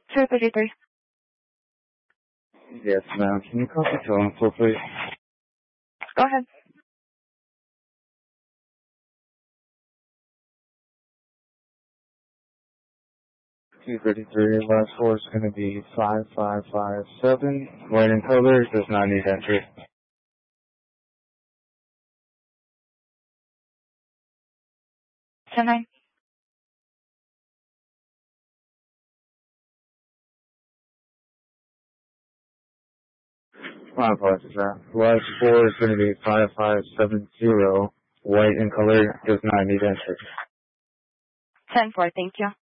233. Yes, ma'am. Can you copy tone flow, please? Go ahead. $233. Last four is going to be 5557. White in color. Does not need entry. 10-9. My apologies, ma'am. Last four is going to be 5570. White in color. Does not need entry. 10-4. Thank you.